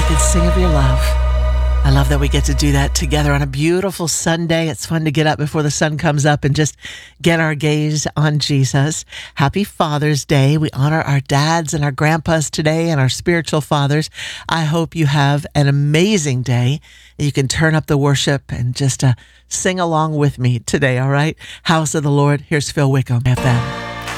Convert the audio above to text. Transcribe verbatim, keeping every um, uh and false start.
could sing of your love. I love that we get to do that together on a beautiful Sunday. It's fun to get up before the sun comes up and just get our gaze on Jesus. Happy Father's Day. We honor our dads and our grandpas today and our spiritual fathers. I hope you have an amazing day. You can turn up the worship and just uh, sing along with me today, all right? House of the Lord. Here's Phil Wickham, F M.